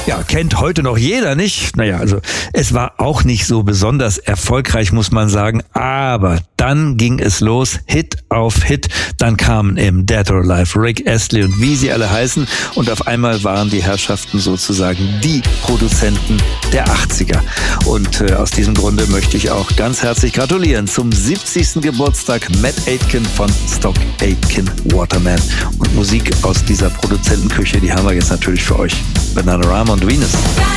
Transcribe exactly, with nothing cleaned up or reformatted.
Ja, kennt heute noch jeder, nicht? Naja, also es war auch nicht so besonders erfolgreich, muss man sagen, aber dann ging es los, Hit auf Hit, dann kamen eben Dead or Alive, Rick Astley und wie sie alle heißen und auf einmal waren die Herrschaften sozusagen die Produzenten der achtziger. Und äh, aus diesem Grunde möchte ich auch ganz herzlich gratulieren zum siebzigsten Geburtstag Matt Aitken von Stock Aitken Waterman. Und Musik aus dieser Produzentenküche, die haben wir jetzt natürlich für euch. Bananarama und Venus.